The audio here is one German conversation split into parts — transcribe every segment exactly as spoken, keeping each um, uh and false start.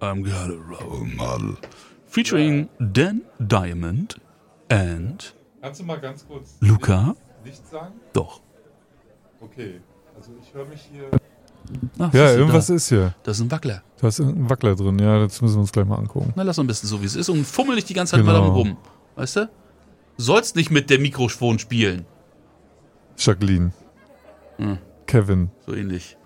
I'm got a role model. Featuring Dan Diamond and Kannst du mal ganz kurz Luca? Nicht sagen? Doch. Okay, also ich höre mich hier... Ach, Ja, siehst du, irgendwas da, ist hier. Das ist ein Wackler. Da ist ein Wackler drin, ja, das müssen wir uns gleich mal angucken. Na, lass uns ein bisschen so, wie es ist und fummel nicht die ganze Zeit Genau. mal darum rum. Weißt du? Sollst nicht mit der Mikrofon spielen. Jacqueline. Hm. Kevin. So ähnlich.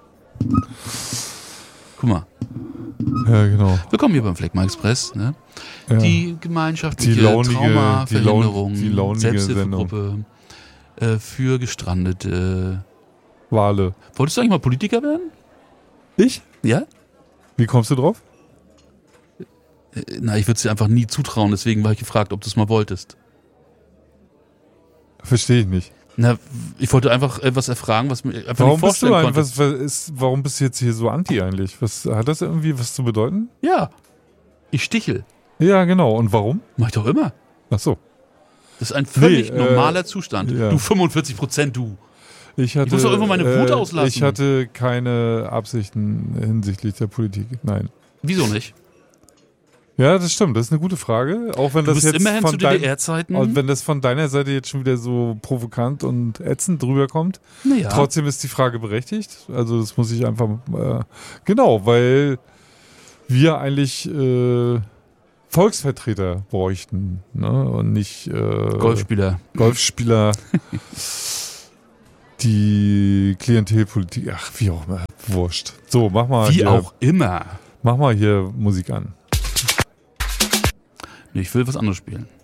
Guck mal. Ja, genau. Willkommen hier beim Fleckma Express. Ne? Ja. Die gemeinschaftliche Die launige- Traumaverhinderung, die laun- die launige Selbsthilfegruppe äh, für gestrandete. Wale. Wolltest du eigentlich mal Politiker werden? Ich? Ja? Wie kommst du drauf? Äh, Na, ich würde es dir einfach nie zutrauen, deswegen war ich gefragt, ob du es mal wolltest. Verstehe ich nicht. Na, ich wollte einfach etwas erfragen, was mir einfach Warum nicht bist, du vorstellen ein, konnte. was, was ist, warum bist du jetzt hier so anti eigentlich? Was, hat das irgendwie was zu bedeuten? Ja, ich stichel. Ja, genau. Und warum? Mach ich doch immer. Ach so. Das ist ein völlig Nee, äh, normaler Zustand. ja. Du fünfundvierzig Prozent, du. Ich, hatte, Ich muss doch irgendwann meine Wut äh, auslassen. Ich hatte keine Absichten hinsichtlich der Politik. Nein. Wieso nicht? Ja, das stimmt. Das ist eine gute Frage. Auch wenn Du das bist jetzt immerhin von zu dein, D D R-Zeiten. und wenn das von deiner Seite jetzt schon wieder so provokant und ätzend drüber kommt. Naja. Trotzdem ist die Frage berechtigt. Also das muss ich einfach äh, genau, weil wir eigentlich äh, Volksvertreter bräuchten, ne? Und nicht äh, Golfspieler. Golfspieler, die Klientelpolitik. Ach, wie auch immer. Wurscht. So, mach mal Wie hier, auch immer. mach mal hier Musik an. Nee, ich will was anderes spielen.